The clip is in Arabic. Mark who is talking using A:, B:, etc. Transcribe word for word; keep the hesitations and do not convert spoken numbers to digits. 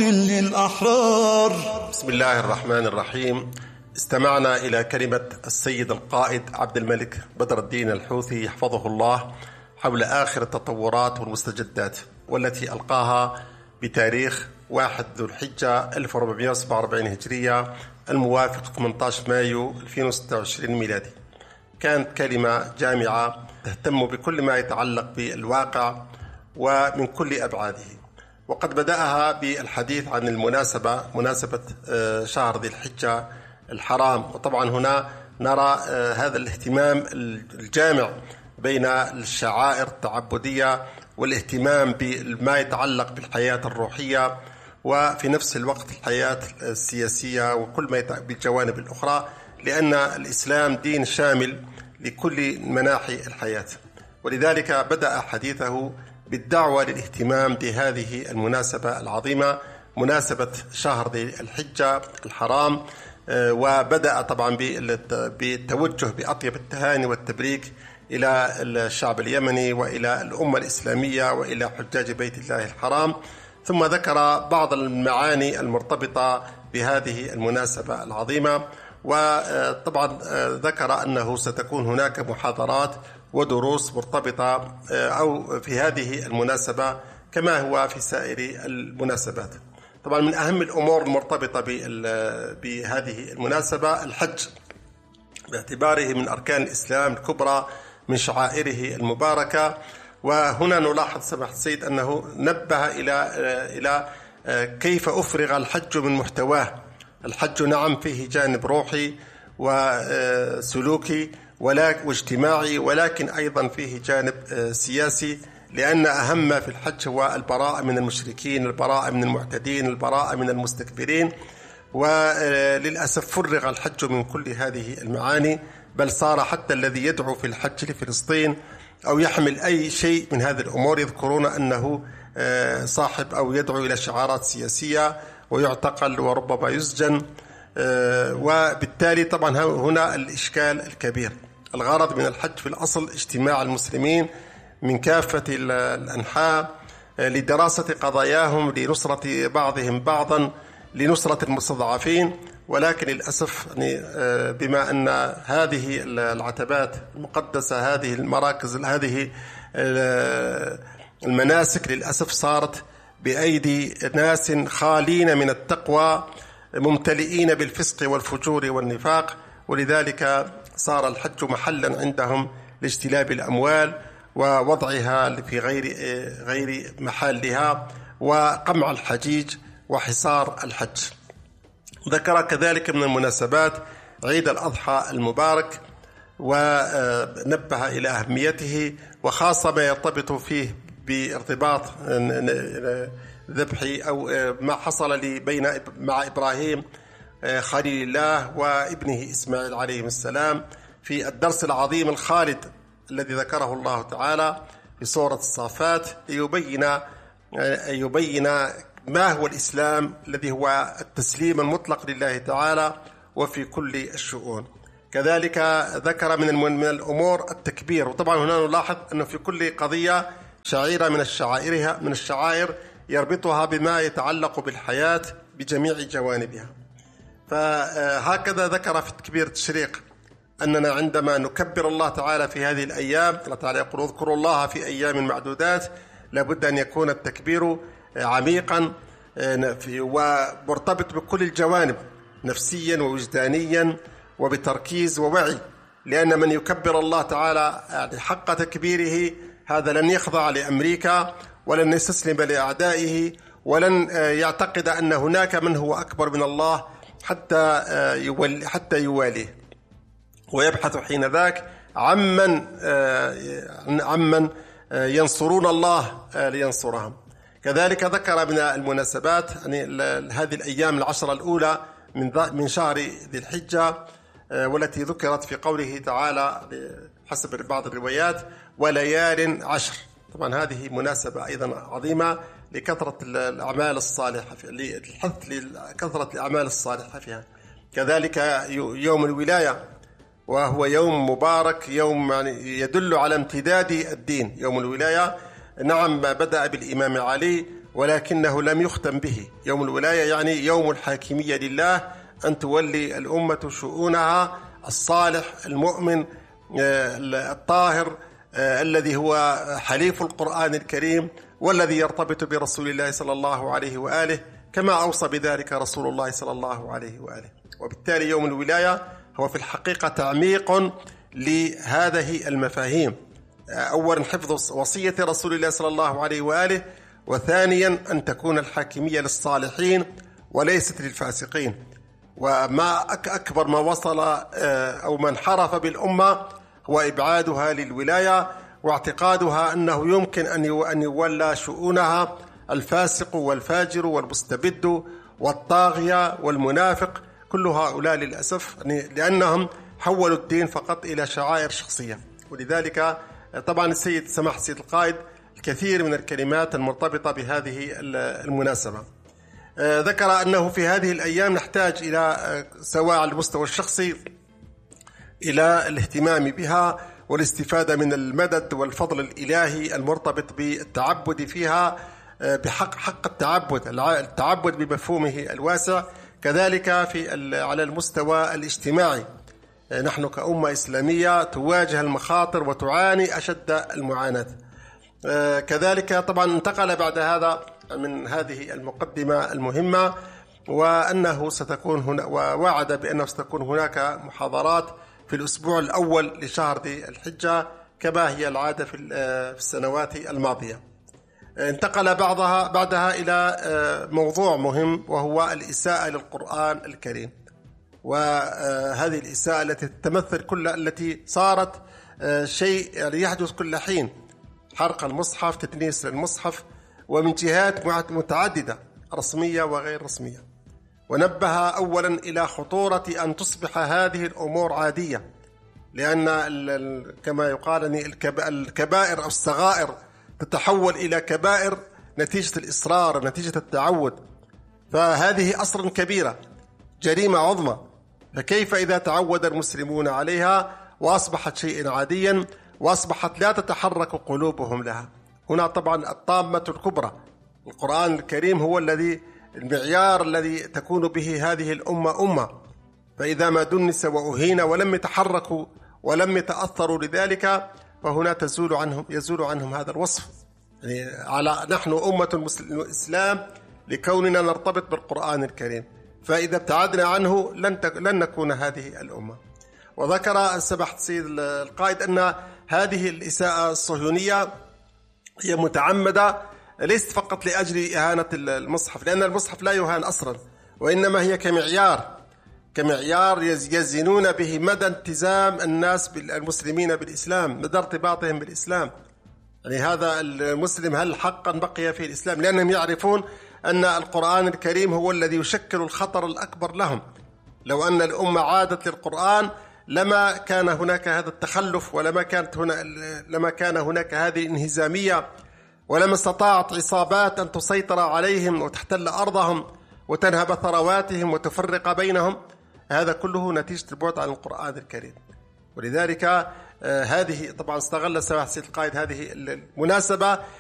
A: للأحرار.
B: بسم الله الرحمن الرحيم. استمعنا إلى كلمة السيد القائد عبد الملك بدر الدين الحوثي يحفظه الله حول آخر التطورات والمستجدات، والتي ألقاها بتاريخ واحد ذو الحجة ألف وأربعمائة وسبعة وأربعين هجرية الموافق ثمانية عشر مايو ألفين وستة وعشرين ميلادي. كانت كلمة جامعة تهتم بكل ما يتعلق بالواقع ومن كل أبعاده، وقد بدأها بالحديث عن المناسبة مناسبة شهر ذي الحجة الحرام. وطبعا هنا نرى هذا الاهتمام الجامع بين الشعائر التعبدية والاهتمام بما يتعلق بالحياة الروحية وفي نفس الوقت الحياة السياسية وكل ما يتعلق بالجوانب الأخرى، لأن الإسلام دين شامل لكل مناحي الحياة. ولذلك بدأ حديثه بالدعوة للاهتمام بهذه المناسبة العظيمة، مناسبة شهر ذي الحجة الحرام، وبدأ طبعا بالتوجه بأطيب التهاني والتبريك إلى الشعب اليمني وإلى الأمة الإسلامية وإلى حجاج بيت الله الحرام، ثم ذكر بعض المعاني المرتبطة بهذه المناسبة العظيمة. وطبعا ذكر أنه ستكون هناك محاضرات ودروس مرتبطة أو في هذه المناسبة كما هو في سائر المناسبات. طبعا من أهم الأمور المرتبطة بهذه المناسبة الحج، باعتباره من أركان الإسلام الكبرى من شعائره المباركة. وهنا نلاحظ سماحة السيد أنه نبه إلى إلى كيف أفرغ الحج من محتواه. الحج نعم فيه جانب روحي وسلوكي واجتماعي، ولكن أيضا فيه جانب سياسي، لأن أهم ما في الحج هو البراءة من المشركين، البراءة من المعتدين، البراءة من المستكبرين. وللأسف فرغ الحج من كل هذه المعاني، بل صار حتى الذي يدعو في الحج لفلسطين أو يحمل أي شيء من هذه الأمور يذكرون أنه صاحب أو يدعو إلى شعارات سياسية ويعتقل وربما يسجن. وبالتالي طبعا هنا الإشكال الكبير. الغرض من الحج في الأصل اجتماع المسلمين من كافة الأنحاء لدراسة قضاياهم، لنصرة بعضهم بعضا، لنصرة المستضعفين. ولكن للأسف بما أن هذه العتبات المقدسة، هذه المراكز، هذه المناسك للأسف صارت بأيدي ناس خالين من التقوى ممتلئين بالفسق والفجور والنفاق، ولذلك صار الحج محلا عندهم لاجتلاب الأموال ووضعها في غير غير محلها وقمع الحجيج وحصار الحج. ذكر كذلك من المناسبات عيد الأضحى المبارك، ونبه إلى أهميته، وخاصة ما يرتبط فيه بارتباط ذبح أو ما حصل لي بين مع إبراهيم خليل الله وابنه إسماعيل عليه السلام في الدرس العظيم الخالد الذي ذكره الله تعالى في سورة الصافات، ليبين يبين ما هو الإسلام الذي هو التسليم المطلق لله تعالى وفي كل الشؤون. كذلك ذكر من من الأمور التكبير. وطبعا هنا نلاحظ أنه في كل قضية شعيرة من الشعائرها من الشعائر يربطها بما يتعلق بالحياة بجميع جوانبها. فهكذا ذكر في تكبير التشريق أننا عندما نكبر الله تعالى في هذه الأيام، الله تعالى يقول اذكروا الله في أيام معدودات، لابد أن يكون التكبير عميقا ومرتبط بكل الجوانب نفسيا ووجدانيا وبتركيز ووعي، لأن من يكبر الله تعالى يعني حق تكبيره هذا لن يخضع لأمريكا ولن يستسلم لأعدائه ولن يعتقد أن هناك من هو أكبر من الله حتى يولي حتى يواليه، ويبحث حين ذاك عمن عمن ينصرون الله لينصرهم. كذلك ذكر من المناسبات يعني هذه الأيام العشرة الأولى من من شهر ذي الحجة، والتي ذكرت في قوله تعالى حسب بعض الروايات وليال عشر. طبعا هذه مناسبة أيضا عظيمة لكثرة الأعمال الصالحة، للحث لكثرة الأعمال الصالحة فيها. كذلك يوم الولاية، وهو يوم مبارك، يوم يعني يدل على امتداد الدين. يوم الولاية نعم بدأ بالإمام علي ولكنه لم يختم به. يوم الولاية يعني يوم الحاكمية لله، أن تولي الأمة شؤونها. الصالح المؤمن الطاهر الذي هو حليف القرآن الكريم والذي يرتبط برسول الله صلى الله عليه وآله، كما أوصى بذلك رسول الله صلى الله عليه وآله. وبالتالي يوم الولاية هو في الحقيقة تعميق لهذه المفاهيم. أولا حفظ وصية رسول الله صلى الله عليه وآله، وثانيا أن تكون الحاكمية للصالحين وليست للفاسقين. وما أكبر ما وصل أو ما انحرف بالأمة هو إبعادها للولاية واعتقادها أنه يمكن أن يولى شؤونها الفاسق والفاجر والمستبد والطاغية والمنافق، كل هؤلاء للأسف لأنهم حولوا الدين فقط إلى شعائر شخصية. ولذلك طبعا السيد سماحة السيد القائد الكثير من الكلمات المرتبطة بهذه المناسبة. ذكر أنه في هذه الأيام نحتاج إلى سواء على المستوى الشخصي إلى الاهتمام بها والاستفادة من المدد والفضل الإلهي المرتبط بالتعبد فيها بحق حق التعبد التعبد بمفهومه الواسع. كذلك في على المستوى الاجتماعي نحن كأمة إسلامية تواجه المخاطر وتعاني أشد المعاناة. كذلك طبعا انتقل بعد هذا من هذه المقدمة المهمة وأنه ستكون هنا، ووعد بأنه ستكون هناك محاضرات في الأسبوع الأول لشهر ذي الحجة كما هي العادة في السنوات الماضية. انتقل بعضها بعدها إلى موضوع مهم وهو الإساءة للقرآن الكريم، وهذه الإساءة التي تتمثل كل التي صارت شيء يعني يحدث كل حين، حرق المصحف، تدنيس للمصحف، ومن جهات متعددة رسمية وغير رسمية. ونبه أولا إلى خطورة أن تصبح هذه الأمور عادية، لأن كما يقال أن الكبائر أو الصغائر تتحول إلى كبائر نتيجة الإصرار، نتيجة التعود، فهذه أصلا كبيرة، جريمة عظمى. فكيف إذا تعود المسلمون عليها وأصبحت شيئا عاديا وأصبحت لا تتحرك قلوبهم لها؟ هنا طبعا الطامة الكبرى، القرآن الكريم هو الذي المعيار الذي تكون به هذه الأمة أمة، فإذا ما دنس وأهين ولم يتحركوا ولم يتأثروا لذلك فهنا تزول عنهم يزول عنهم هذا الوصف. يعني على نحن أمة الإسلام لكوننا نرتبط بالقرآن الكريم، فإذا ابتعدنا عنه لن لن نكون هذه الأمة. وذكر سماحة السيد القائد أن هذه الإساءة الصهيونية هي متعمدة، ليست فقط لأجل إهانة المصحف، لأن المصحف لا يهان أصلا، وإنما هي كمعيار كمعيار يزنون به مدى التزام الناس المسلمين بالإسلام، مدى ارتباطهم بالإسلام. يعني هذا المسلم هل حقا بقي في الإسلام؟ لأنهم يعرفون أن القرآن الكريم هو الذي يشكل الخطر الأكبر لهم. لو أن الأمة عادت للقرآن لما كان هناك هذا التخلف، ولما كانت هنا لما كان هناك هذه الانهزامية، ولما استطاعت عصابات أن تسيطر عليهم وتحتل أرضهم وتنهب ثرواتهم وتفرق بينهم. هذا كله نتيجة البعد عن القرآن الكريم. ولذلك هذه طبعا استغل سماحة السيد القائد هذه المناسبة